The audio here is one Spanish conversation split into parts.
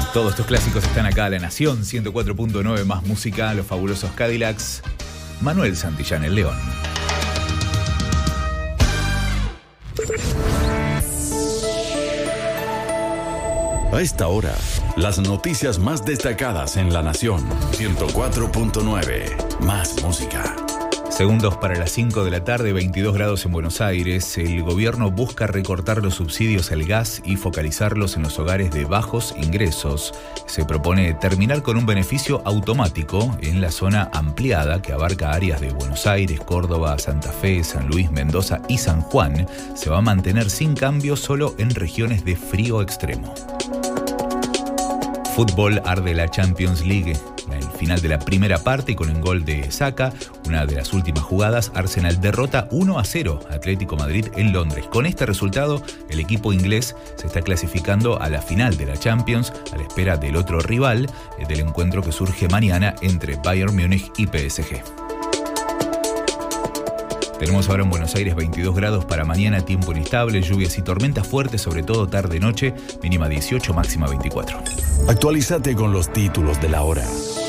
Todos estos clásicos están acá. La Nación 104.9, más música, Los Fabulosos Cadillacs, Manuel Santillán, el León. A esta hora, las noticias más destacadas en La Nación 104.9, más música. Segundos para las 5 de la tarde, 22 grados en Buenos Aires. El gobierno busca recortar los subsidios al gas y focalizarlos en los hogares de bajos ingresos. Se propone terminar con un beneficio automático en la zona ampliada que abarca áreas de Buenos Aires, Córdoba, Santa Fe, San Luis, Mendoza y San Juan. Se va a mantener sin cambio solo en regiones de frío extremo. Fútbol, arde la Champions League. El final de la primera parte con un gol de Saka, una de las últimas jugadas, Arsenal derrota 1-0 a Atlético Madrid en Londres. Con este resultado, el equipo inglés se está clasificando a la final de la Champions a la espera del otro rival del encuentro que surge mañana entre Bayern Múnich y PSG. Tenemos ahora en Buenos Aires 22 grados para mañana, tiempo inestable, lluvias y tormentas fuertes, sobre todo tarde-noche, mínima 18, máxima 24. Actualízate con los títulos de la hora.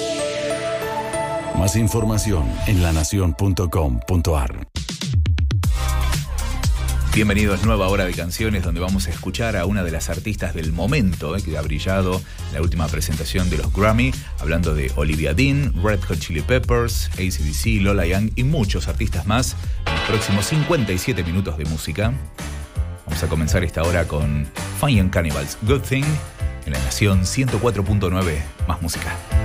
Más información en lanacion.com.ar. Bienvenidos, nueva hora de canciones donde vamos a escuchar a una de las artistas del momento que ha brillado en la última presentación de los Grammy, hablando de Olivia Dean, Red Hot Chili Peppers, AC/DC, Lola Young y muchos artistas más en los próximos 57 minutos de música. Vamos a comenzar esta hora con Fine and Cannibals, Good Thing, en La Nación 104.9, más música.